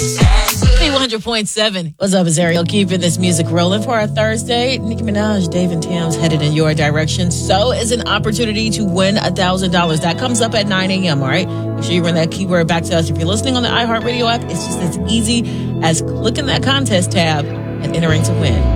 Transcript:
B100.7. What's up, it's Ariel keeping this music rolling for our Thursday. Nicki Minaj, Dave and Tim's headed in your direction. So is an opportunity to win $1,000. That comes up at 9 a.m., all right? Make sure you run that keyword back to us. If you're listening on the iHeartRadio app, it's just as easy as clicking that contest tab and entering to win.